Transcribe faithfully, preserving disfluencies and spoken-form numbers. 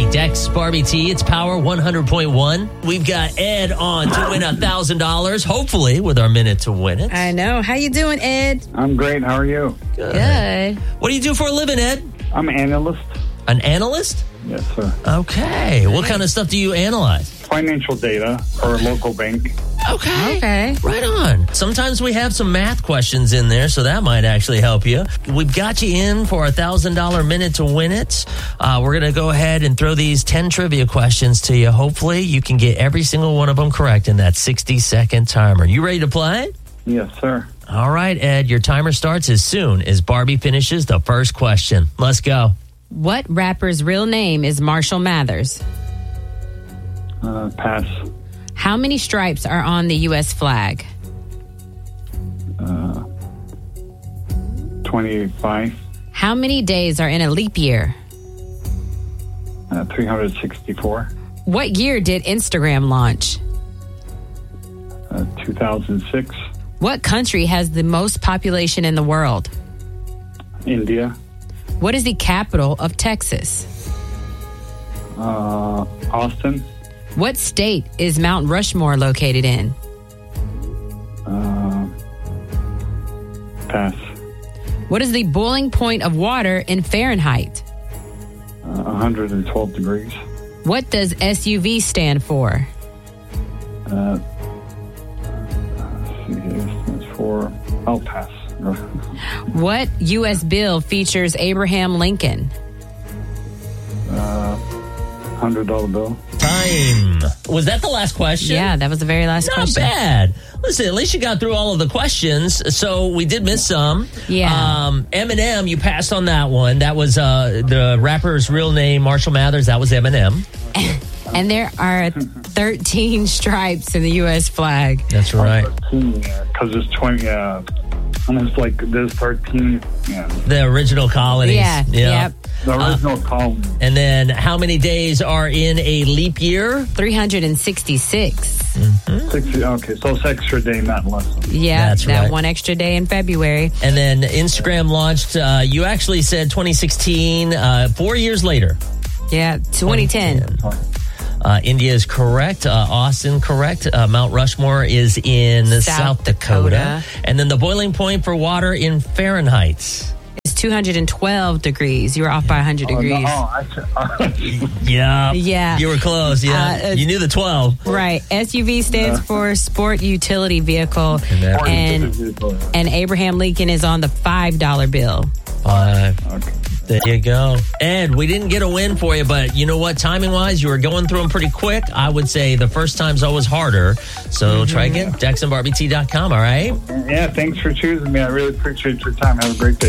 T. Dex Barbie T. It's Power one hundred point one. We've got Ed on to win one thousand dollars, hopefully, with our minute to win it. I know. How you doing, Ed? I'm great. How are you? Good. Good. What do you do for a living, Ed? I'm an analyst. An analyst? Yes, sir. Okay. What kind of stuff do you analyze? Financial data for a local bank. Okay. Okay. Right on. Sometimes we have some math questions in there, so that might actually help you. We've got you in for a one thousand dollars minute to win it. Uh, we're going to go ahead and throw these ten trivia questions to you. Hopefully, you can get every single one of them correct in that sixty-second timer. You ready to play? Yes, sir. All right, Ed, your timer starts as soon as Barbie finishes the first question. Let's go. What rapper's real name is Marshall Mathers? Uh, pass. How many stripes are on the U S flag? Uh, twenty-five. How many days are in a leap year? Uh, three hundred sixty-four. What year did Instagram launch? Uh, two thousand six. What country has the most population in the world? India. What is the capital of Texas? Uh, Austin. What state is Mount Rushmore located in? Uh, pass. What is the boiling point of water in Fahrenheit? Uh, one hundred twelve degrees. What does S U V stand for? Uh, let's see here. That's for. I'll pass. What U S bill features Abraham Lincoln? Uh, hundred dollar bill. Time. Was that the last question? Yeah, that was the very last Not question. bad. Listen, at least you got through all of the questions. So we did miss some. Yeah. Um, Eminem, you passed on that one. That was uh, the rapper's real name, Marshall Mathers. That was Eminem. And there are thirteen stripes in the U S flag. That's right. Because there's twenty. Uh, almost like there's thirteen. Yeah. The original colonies. Yeah. Yep. The original uh, colony. And then how many days are in a leap year? three hundred sixty-six. Mm-hmm. sixty. Okay, so it's extra day, not less. Yeah, That's that right. one extra day in February. And then Instagram launched, uh, you actually said twenty sixteen, uh, four years later. Yeah, twenty ten. Uh, India is correct. Uh, Austin, correct. Uh, Mount Rushmore is in South, South Dakota. Dakota. And then the boiling point for water in Fahrenheit. It's two hundred twelve degrees. You were off by one hundred Oh, degrees. no, oh, I, Yeah. Yeah. You were close. Yeah. Uh, you knew the twelve. Right. S U V stands Yeah. for Sport Utility Vehicle. And that- And, and Abraham Lincoln is on the five dollar bill. Five. okay. There you go. Ed, we didn't get a win for you, but you know what? Timing-wise, you were going through them pretty quick. I would say the first time's always harder. So Mm-hmm. try again. Dex and Barbie T dot com, all right? Yeah, thanks for choosing me. I really appreciate your time. Have a great day.